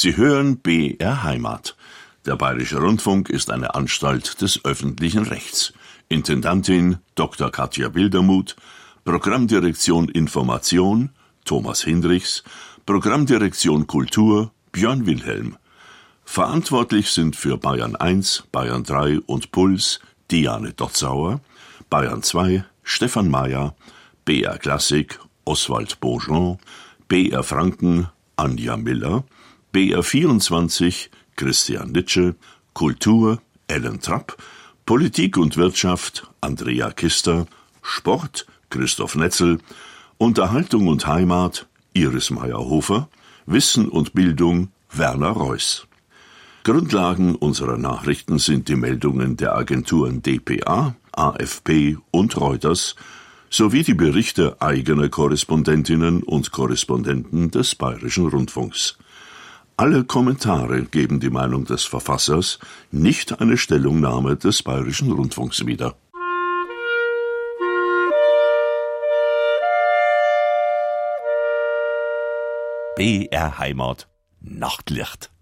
Sie hören BR Heimat. Der Bayerische Rundfunk ist eine Anstalt des öffentlichen Rechts. Intendantin Dr. Katja Wildermuth, Programmdirektion Information Thomas Hindrichs, Programmdirektion Kultur Björn Wilhelm. Verantwortlich sind für Bayern 1, Bayern 3 und Puls Diane Dotzauer, Bayern 2 Stefan Mayer, BR Klassik Oswald Beaujean, BR Franken Anja Miller, BR 24 Christian Nitsche, Kultur Ellen Trapp, Politik und Wirtschaft Andrea Kister, Sport Christoph Netzel, Unterhaltung und Heimat Iris Meyer-Hofer, Wissen und Bildung Werner Reuss. Grundlagen unserer Nachrichten sind die Meldungen der Agenturen dpa, AFP und Reuters sowie die Berichte eigener Korrespondentinnen und Korrespondenten des Bayerischen Rundfunks. Alle Kommentare geben die Meinung des Verfassers, nicht eine Stellungnahme des Bayerischen Rundfunks wider. BR Heimat. Nachtlicht.